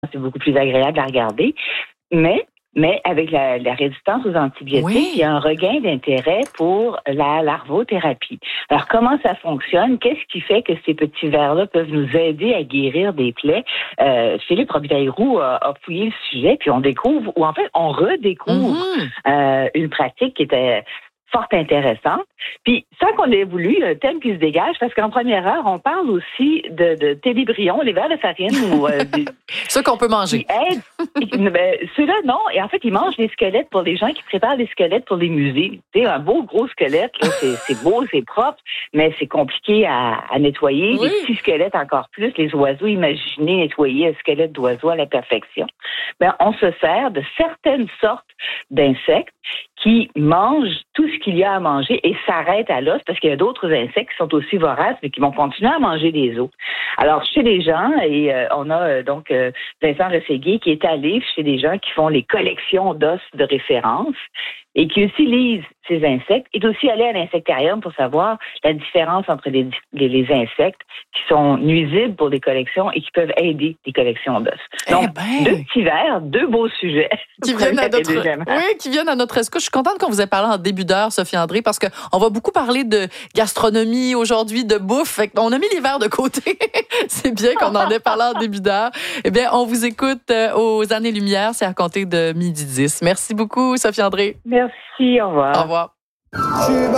c'est beaucoup plus agréable à regarder. Mais avec la résistance aux antibiotiques, il y a un regain d'intérêt pour la larvothérapie. Alors, comment ça fonctionne? Qu'est-ce qui fait que ces petits vers-là peuvent nous aider à guérir des plaies? Philippe Robitaille-Roux a fouillé le sujet, puis on découvre, ou en fait, on redécouvre une pratique qui était fort intéressante. Puis, sans qu'on ait voulu, il y a un thème qui se dégage, parce qu'en première heure, on parle aussi de télébrions, les vers de farine ou ceux qu'on peut manger. Ceux-là, non. Et en fait, ils mangent les squelettes pour les gens qui préparent les squelettes pour les musées. Tu sais, un beau gros squelette, là, c'est beau, c'est propre, mais c'est compliqué à nettoyer. Oui. Les petits squelettes encore plus. Les oiseaux, imaginez nettoyer un squelette d'oiseau à la perfection. Ben, on se sert de certaines sortes d'insectes qui mangent tout ce qu'il y a à manger et s'arrêtent à l'os, parce qu'il y a d'autres insectes qui sont aussi voraces, mais qui vont continuer à manger des os. Alors, chez les gens, et on a donc Vincent Rességuier qui est allé chez des gens qui font les collections d'os de référence et qui utilisent ces insectes, est aussi allé à l'insectarium pour savoir la différence entre les insectes qui sont nuisibles pour des collections et qui peuvent aider des collections d'os. Donc, deux petits vers, deux beaux sujets. Qui viennent à notre escouade. Je suis contente qu'on vous ait parlé en début d'heure, Sophie André, parce qu'on va beaucoup parler de gastronomie aujourd'hui, de bouffe. Fait qu'on a mis les verres de côté. C'est bien qu'on en ait parlé en début d'heure. Eh bien, on vous écoute aux Années-Lumière. C'est à compter de 12h10. Merci beaucoup, Sophie André. Merci, au revoir. Au revoir.